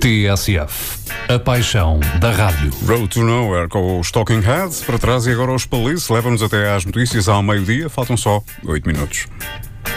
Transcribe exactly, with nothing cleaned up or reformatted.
T S F, a paixão da rádio. Road to Nowhere com os Talking Heads para trás e agora os Police levam-nos até às notícias ao meio-dia. Faltam só oito minutos.